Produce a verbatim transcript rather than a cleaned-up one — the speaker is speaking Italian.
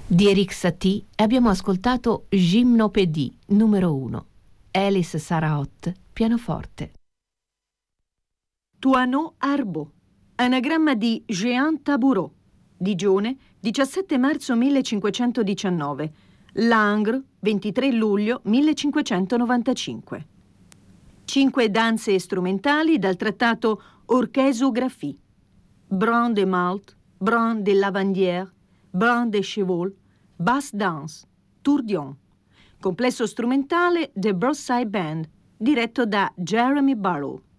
Di Erik Satie abbiamo ascoltato Gymnopédie numero uno. Elis Saraot, pianoforte. Toineau Arbo, anagramma di Jean Taboureau, Digione, diciassette marzo millecinquecentodiciannove, Langres, ventitré luglio millecinquecentonovantacinque. Cinque danze strumentali dal trattato Orchesographie. Brun de Malte, Brun de Lavandière, Brun de Cheval, Bass Dance, Tourbillon. Complesso strumentale The Broadside Band, diretto da Jeremy Barlow.